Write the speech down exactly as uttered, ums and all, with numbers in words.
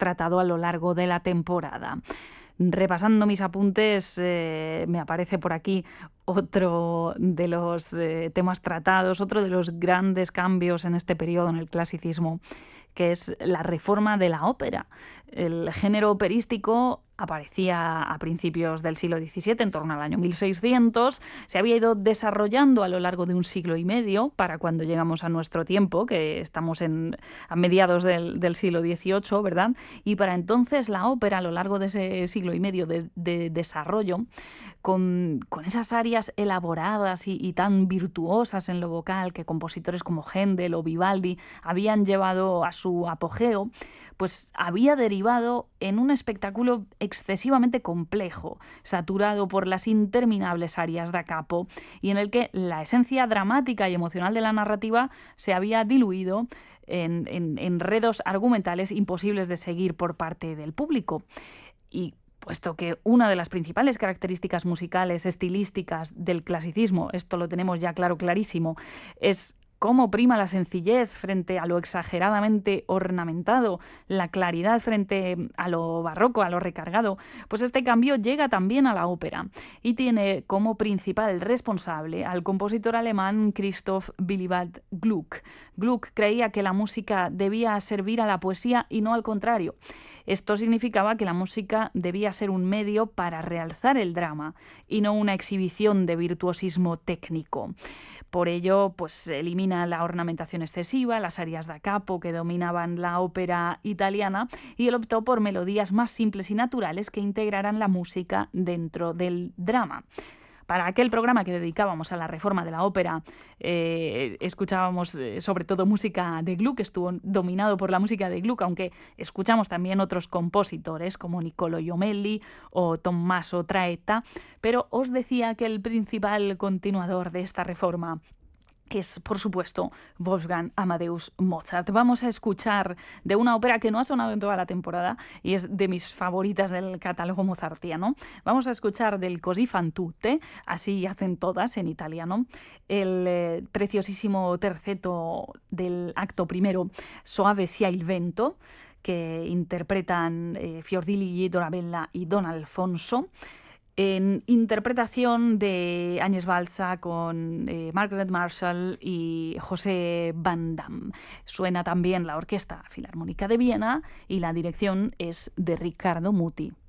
tratado a lo largo de la temporada. Repasando mis apuntes, eh, me aparece por aquí otro de los eh, temas tratados, otro de los grandes cambios en este periodo en el clasicismo, que es la reforma de la ópera. El género operístico aparecía a principios del siglo diecisiete, en torno al año mil seiscientos, se había ido desarrollando a lo largo de un siglo y medio, para cuando llegamos a nuestro tiempo, que estamos en, a mediados del, del siglo dieciocho, ¿verdad? Y para entonces la ópera, a lo largo de ese siglo y medio de, de desarrollo, Con, con esas áreas elaboradas y, y tan virtuosas en lo vocal que compositores como Händel o Vivaldi habían llevado a su apogeo, pues había derivado en un espectáculo excesivamente complejo, saturado por las interminables arias da capo, y en el que la esencia dramática y emocional de la narrativa se había diluido en, en enredos argumentales imposibles de seguir por parte del público. Y puesto que una de las principales características musicales, estilísticas del clasicismo, esto lo tenemos ya claro, clarísimo, es cómo prima la sencillez frente a lo exageradamente ornamentado, la claridad frente a lo barroco, a lo recargado, pues este cambio llega también a la ópera y tiene como principal responsable al compositor alemán Christoph Willibald Gluck. Gluck creía que la música debía servir a la poesía y no al contrario. Esto significaba que la música debía ser un medio para realzar el drama y no una exhibición de virtuosismo técnico. Por ello, pues elimina la ornamentación excesiva, las arias da capo que dominaban la ópera italiana, y él optó por melodías más simples y naturales que integraran la música dentro del drama. Para aquel programa que dedicábamos a la reforma de la ópera, eh, escuchábamos eh, sobre todo música de Gluck, estuvo dominado por la música de Gluck, aunque escuchamos también otros compositores como Niccolò Jommelli o Tommaso Traetta, pero os decía que el principal continuador de esta reforma es, por supuesto, Wolfgang Amadeus Mozart. Vamos a escuchar de una ópera que no ha sonado en toda la temporada y es de mis favoritas del catálogo mozartiano. Vamos a escuchar del Così fan tutte, así hacen todas en italiano, el eh, preciosísimo terceto del acto primero, Soave sia il vento, que interpretan eh, Fiordilli, Dorabella y Don Alfonso, en interpretación de Áñez Balsa con eh, Margaret Marshall y José Van Damme. Suena también la Orquesta Filarmónica de Viena y la dirección es de Riccardo Muti.